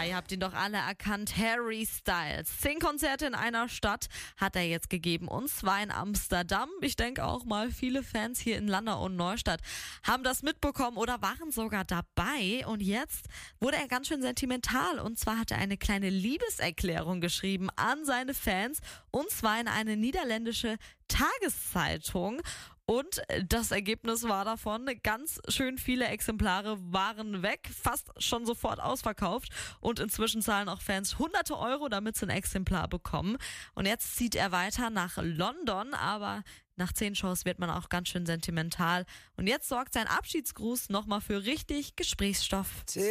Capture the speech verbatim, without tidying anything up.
Ja, ihr habt ihn doch alle erkannt. Harry Styles. Zehn Konzerte in einer Stadt hat er jetzt gegeben. Und zwar in Amsterdam. Ich denke auch mal, viele Fans hier in Landau und Neustadt haben das mitbekommen oder waren sogar dabei. Und jetzt wurde er ganz schön sentimental. Und zwar hat er eine kleine Liebeserklärung geschrieben an seine Fans. Und zwar in eine niederländische Tageszeitung. Und das Ergebnis war davon, ganz schön viele Exemplare waren weg, fast schon sofort ausverkauft. Und inzwischen zahlen auch Fans hunderte Euro, damit sie ein Exemplar bekommen. Und jetzt zieht er weiter nach London, aber nach zehn Shows wird man auch ganz schön sentimental. Und jetzt sorgt sein Abschiedsgruß nochmal für richtig Gesprächsstoff.